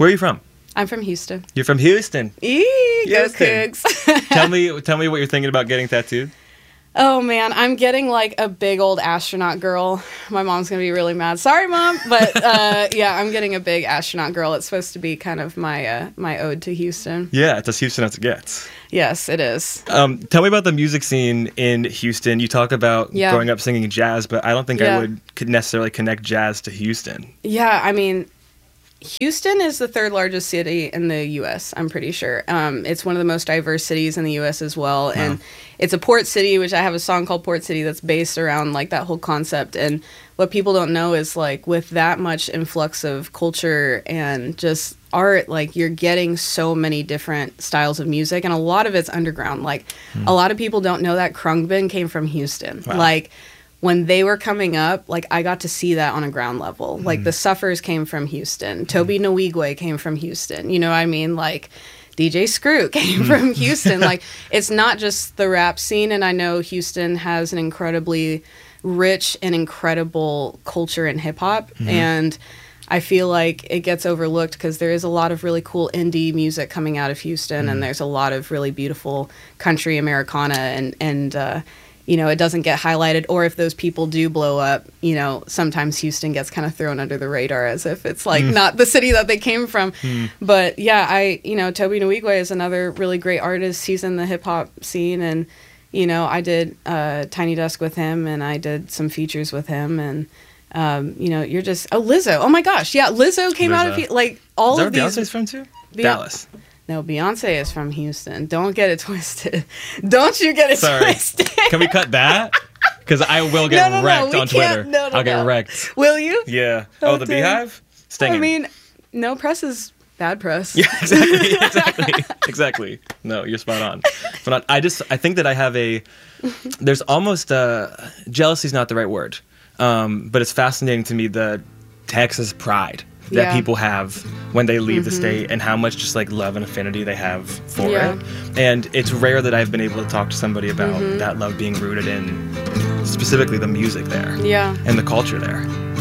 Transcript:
Where are you from? I'm from Houston. You're from Houston. Go Houston. Cougs. Tell me what you're thinking about getting tattooed. Oh, man, I'm getting, like, a big old astronaut girl. My mom's going to be really mad. Sorry, Mom. But, yeah, I'm getting a big astronaut girl. It's supposed to be kind of my ode to Houston. Yeah, it's as Houston as it gets. Yes, it is. Tell me about the music scene in Houston. You talk about growing up singing jazz, but I don't think I could necessarily connect jazz to Houston. Yeah, I mean, Houston is the third largest city in the U.S., I'm pretty sure. It's one of the most diverse cities in the U.S. as well. Wow. And it's a port city, which I have a song called Port City that's based around, like, that whole concept. And what people don't know is, like, with that much influx of culture and just art, like, you're getting so many different styles of music. And a lot of it's underground. Like, a lot of people don't know that Khruangbin came from Houston. Wow. Like, when they were coming up, like, I got to see that on a ground level. Like, the Suffers came from Houston. Toby Nwigwe came from Houston. You know what I mean? Like, DJ Screw came from Houston. Like, it's not just the rap scene. And I know Houston has an incredibly rich and incredible culture in hip-hop. And I feel like it gets overlooked because there is a lot of really cool indie music coming out of Houston. And there's a lot of really beautiful country Americana and you know, it doesn't get highlighted, or if those people do blow up, you know, sometimes Houston gets kind of thrown under the radar as if it's like not the city that they came from. But yeah, Toby Nwigwe is another really great artist. He's in the hip hop scene, and you know, I did Tiny Desk with him, and I did some features with him, and you know, you're just Lizzo. Oh my gosh, yeah, Lizzo came out of like all of these. Beyonce's from too? Dallas. No, Beyonce is from Houston. Don't get it twisted. Don't you get it twisted. Can we cut that? Because I will get wrecked on Twitter. I'll get wrecked. Will you? Yeah. Oh, the Beehive? Stinging. I mean, no press is bad press. Yeah, exactly. No, you're spot on. But I think that I have there's almost jealousy is not the right word, but it's fascinating to me the Texas pride that people have when they leave the state, and how much just like love and affinity they have for it. And it's rare that I've been able to talk to somebody about that love being rooted in specifically the music there and the culture there.